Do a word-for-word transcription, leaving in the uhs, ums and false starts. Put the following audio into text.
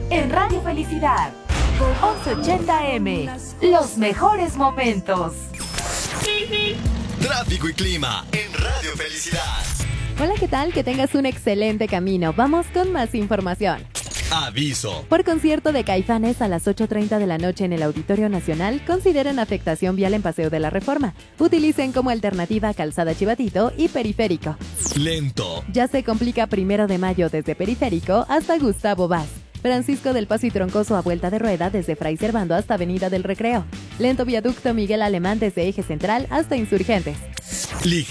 en Radio Felicidad. once ochenta eme, los mejores momentos. Tráfico y clima en Radio Felicidad. Hola, ¿qué tal? Que tengas un excelente camino. Vamos con más información. Aviso. Por concierto de Caifanes a las ocho treinta de la noche en el Auditorio Nacional, consideren afectación vial en Paseo de la Reforma. Utilicen como alternativa Calzada Chivatito y Periférico. Lento. Ya se complica Primero de Mayo desde Periférico hasta Gustavo Vaz. Francisco del Paso y Troncoso a vuelta de rueda desde Fray Servando hasta Avenida del Recreo. Lento Viaducto Miguel Alemán desde Eje Central hasta Insurgentes.